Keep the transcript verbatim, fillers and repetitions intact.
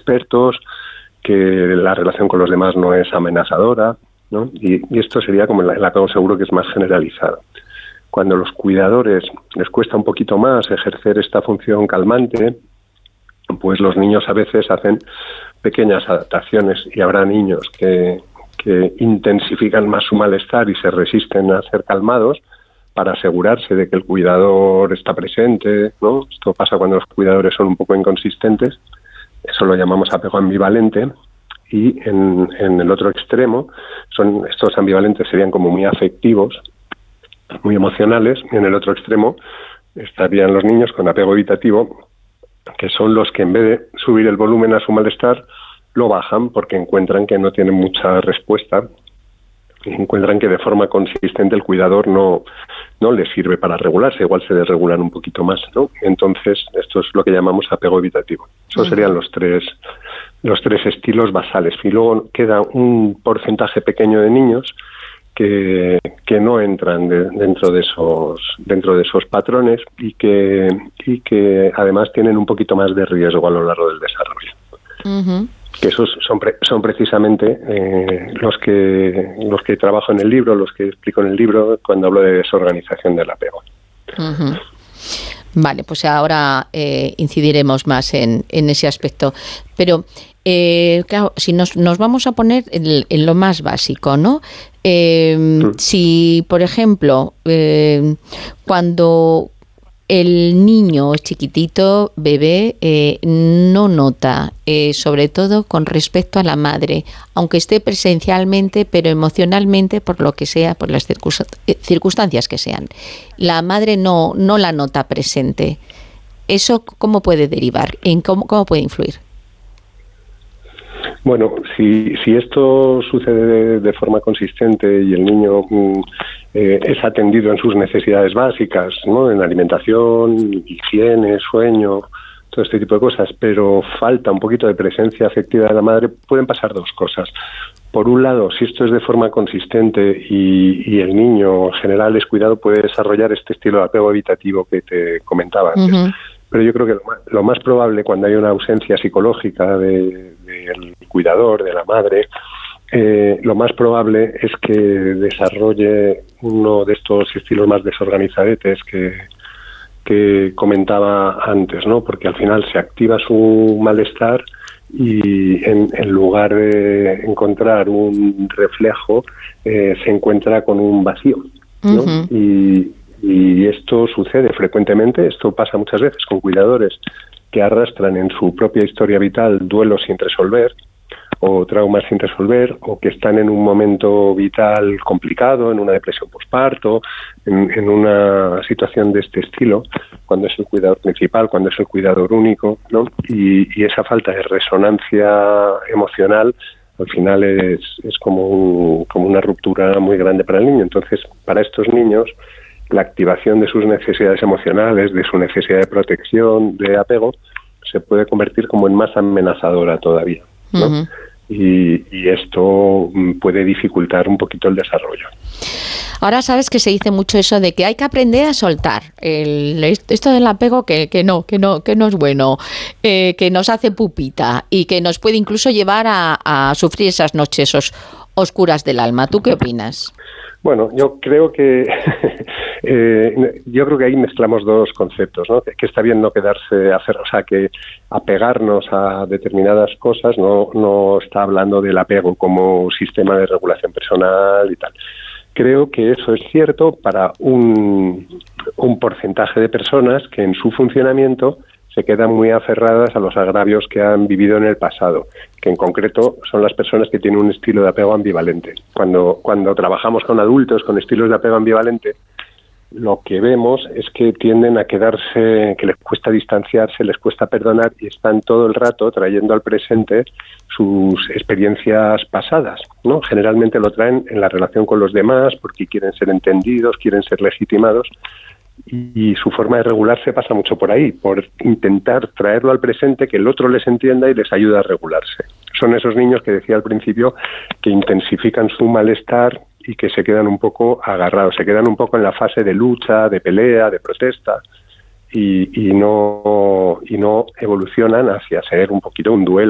expertos, que la relación con los demás no es amenazadora, ¿no? Y, y esto sería como el, el apego seguro, que es más generalizado. Cuando a los cuidadores les cuesta un poquito más ejercer esta función calmante, pues los niños a veces hacen pequeñas adaptaciones, y habrá niños que, que intensifican más su malestar y se resisten a ser calmados para asegurarse de que el cuidador está presente, ¿no? Esto pasa cuando los cuidadores son un poco inconsistentes, eso lo llamamos apego ambivalente. Y en, en el otro extremo, son estos ambivalentes serían como muy afectivos, muy emocionales, y en el otro extremo estarían los niños con apego evitativo, que son los que en vez de subir el volumen a su malestar, lo bajan porque encuentran que no tienen mucha respuesta, y encuentran que de forma consistente el cuidador no, no les sirve para regularse, igual se desregulan un poquito más, ¿no? Entonces, esto es lo que llamamos apego evitativo. Esos serían los tres, los tres estilos basales. Y luego queda un porcentaje pequeño de niños que, que no entran de, dentro de esos dentro de esos patrones y que y que además tienen un poquito más de riesgo a lo largo del desarrollo. Uh-huh. Que esos son pre, son precisamente eh, los que los que trabajo en el libro, los que explico en el libro cuando hablo de desorganización del apego. Uh-huh. Vale, pues ahora eh, incidiremos más en, en ese aspecto. Pero, eh, claro, si nos, nos vamos a poner en, en lo más básico, ¿no? Eh, mm. Si, por ejemplo, eh, cuando el niño chiquitito, bebé, eh, no nota, eh, sobre todo con respecto a la madre, aunque esté presencialmente, pero emocionalmente, por lo que sea, por las circunstancias que sean, la madre no, no la nota presente. ¿Eso cómo puede derivar? ¿En cómo, cómo puede influir? Bueno, si, si esto sucede de, de forma consistente y el niño mm, eh, es atendido en sus necesidades básicas, ¿no? En alimentación, higiene, sueño, todo este tipo de cosas, pero falta un poquito de presencia afectiva de la madre, pueden pasar dos cosas. Por un lado, si esto es de forma consistente y, y el niño en general es cuidado, puede desarrollar este estilo de apego evitativo que te comentaba antes. Uh-huh. Pero yo creo que lo más, lo más probable, cuando hay una ausencia psicológica del de, de cuidador, de la madre, eh, lo más probable es que desarrolle uno de estos estilos más desorganizadetes que, que comentaba antes, ¿no? Porque al final se activa su malestar y en, en lugar de encontrar un reflejo, eh, se encuentra con un vacío, ¿no? Uh-huh. Y Y esto sucede frecuentemente, esto pasa muchas veces con cuidadores que arrastran en su propia historia vital duelos sin resolver o traumas sin resolver, o que están en un momento vital complicado, en una depresión posparto, en, en una situación de este estilo, cuando es el cuidador principal, cuando es el cuidador único, ¿no? Y, y esa falta de resonancia emocional al final es, es como, un, como una ruptura muy grande para el niño. Entonces, para estos niños, la activación de sus necesidades emocionales, de su necesidad de protección, de apego, se puede convertir como en más amenazadora todavía, ¿no? Uh-huh. y, y esto puede dificultar un poquito el desarrollo. Ahora sabes que se dice mucho eso de que hay que aprender a soltar el, esto del apego que, que no, que no, que no es bueno, eh, que nos hace pupita y que nos puede incluso llevar a, a sufrir esas noches os, oscuras del alma. ¿Tú qué opinas? Bueno, yo creo que eh, yo creo que ahí mezclamos dos conceptos, ¿no? Que, que está bien no quedarse a hacer, o sea, que apegarnos a determinadas cosas no no está hablando del apego como sistema de regulación personal y tal. Creo que eso es cierto para un, un porcentaje de personas que en su funcionamiento se quedan muy aferradas a los agravios que han vivido en el pasado, que en concreto son las personas que tienen un estilo de apego ambivalente. Cuando, cuando trabajamos con adultos con estilos de apego ambivalente, lo que vemos es que tienden a quedarse, que les cuesta distanciarse, les cuesta perdonar y están todo el rato trayendo al presente sus experiencias pasadas, ¿no? Generalmente lo traen en la relación con los demás porque quieren ser entendidos, quieren ser legitimados, y su forma de regularse pasa mucho por ahí, por intentar traerlo al presente, que el otro les entienda y les ayuda a regularse. Son esos niños que decía al principio que intensifican su malestar y que se quedan un poco agarrados, se quedan un poco en la fase de lucha, de pelea, de protesta y, y no y no evolucionan hacia ser un poquito un duelo